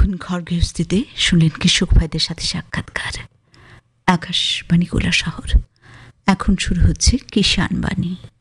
এতক্ষণ ঘর গৃহস্থিতে শুনলেন কৃষক ভাইদের সাথে সাক্ষাৎকার। আকাশবাণী গোলা শহর। এখন শুরু হচ্ছে কিষাণ বাণী।